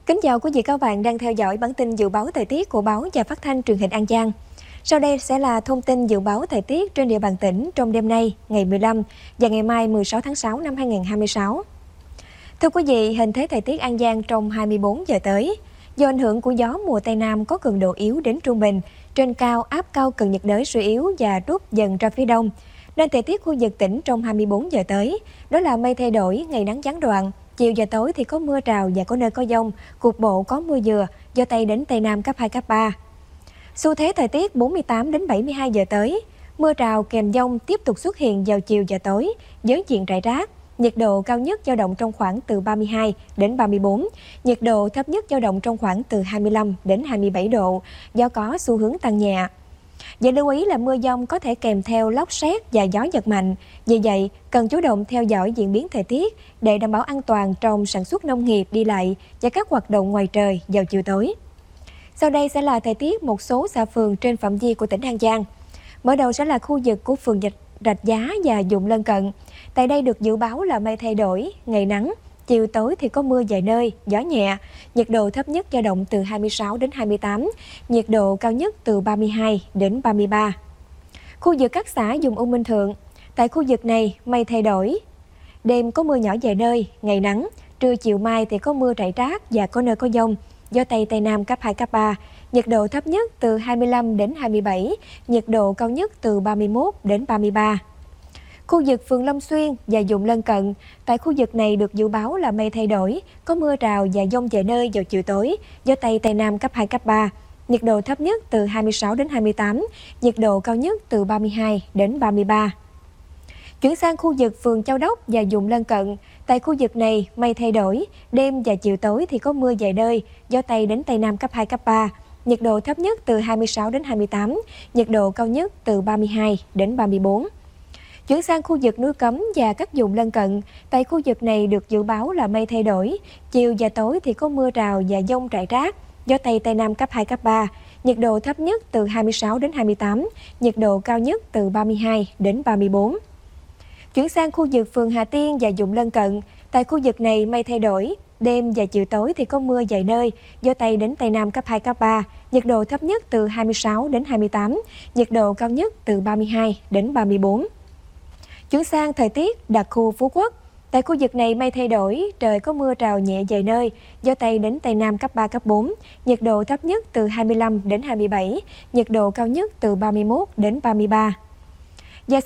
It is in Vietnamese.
Kính chào quý vị các bạn đang theo dõi bản tin dự báo thời tiết của báo Và Phát thanh Truyền hình An Giang. Sau đây sẽ là thông tin dự báo thời tiết trên địa bàn tỉnh trong đêm nay, ngày 15 và ngày mai 16 tháng 6 năm 2026. Thưa quý vị, hình thế thời tiết An Giang trong 24 giờ tới. Do ảnh hưởng của gió mùa Tây Nam có cường độ yếu đến trung bình, trên cao áp cao cận nhiệt đới suy yếu và rút dần ra phía đông, nên thời tiết khu vực tỉnh trong 24 giờ tới đó là mây thay đổi, ngày nắng gián đoạn. Chiều và tối thì có mưa rào và có nơi có dông, cục bộ có mưa vừa, gió Tây đến Tây Nam cấp 2, cấp 3. Xu thế thời tiết 48 đến 72 giờ tới, mưa rào kèm dông tiếp tục xuất hiện vào chiều và tối, với diện rải rác. Nhiệt độ cao nhất dao động trong khoảng từ 32 đến 34, nhiệt độ thấp nhất dao động trong khoảng từ 25 đến 27 độ, do có xu hướng tăng nhẹ. Và lưu ý là mưa dông có thể kèm theo lốc sét và gió giật mạnh. Vì vậy, cần chủ động theo dõi diễn biến thời tiết để đảm bảo an toàn trong sản xuất nông nghiệp, đi lại và các hoạt động ngoài trời vào chiều tối. Sau đây sẽ là thời tiết một số xã phường trên phạm vi của tỉnh An Giang. Mở đầu sẽ là khu vực của phường Rạch Giá và vùng lân cận. Tại đây được dự báo là mây thay đổi, ngày nắng, chiều tối thì có mưa vài nơi, gió nhẹ, nhiệt độ thấp nhất dao động từ 26 đến 28, nhiệt độ cao nhất từ 32 đến 33. Khu vực các xã vùng U Minh Thượng, tại khu vực này mây thay đổi, đêm có mưa nhỏ vài nơi, ngày nắng, trưa chiều mai thì có mưa rải rác và có nơi có dông, gió Tây Tây Nam cấp 2, cấp 3, nhiệt độ thấp nhất từ 25 đến 27, nhiệt độ cao nhất từ 31 đến 33. Khu vực phường Long Xuyên và vùng lân cận, tại khu vực này được dự báo là mây thay đổi, có mưa rào và dông vài nơi vào chiều tối, gió Tây Tây Nam cấp 2, cấp 3, nhiệt độ thấp nhất từ 26 đến 28, nhiệt độ cao nhất từ 32 đến 33. Chuyển sang khu vực phường Châu Đốc và vùng lân cận, tại khu vực này mây thay đổi, đêm và chiều tối thì có mưa vài nơi, gió Tây đến Tây Nam cấp 2, cấp 3, nhiệt độ thấp nhất từ 26 đến 28, nhiệt độ cao nhất từ 32 đến 34. Chuyển sang khu vực núi Cấm và các vùng lân cận, tại khu vực này được dự báo là mây thay đổi, chiều và tối thì có mưa rào và dông rải rác, gió Tây Tây Nam cấp 2, cấp 3, nhiệt độ thấp nhất từ 26 đến 28, nhiệt độ cao nhất từ 32 đến 34. Chuyển sang khu vực phường Hà Tiên và vùng lân cận, tại khu vực này mây thay đổi, đêm và chiều tối thì có mưa vài nơi, gió Tây đến Tây Nam cấp 2, cấp 3, nhiệt độ thấp nhất từ 26 đến 28, nhiệt độ cao nhất từ 32 đến 34. Chuyển sang thời tiết đặc khu Phú Quốc, tại khu vực này mây thay đổi, trời có mưa rào nhẹ vài nơi, gió Tây đến Tây Nam cấp 3, cấp 4, nhiệt độ thấp nhất từ 25 đến 27, nhiệt độ cao nhất từ 31 đến 33.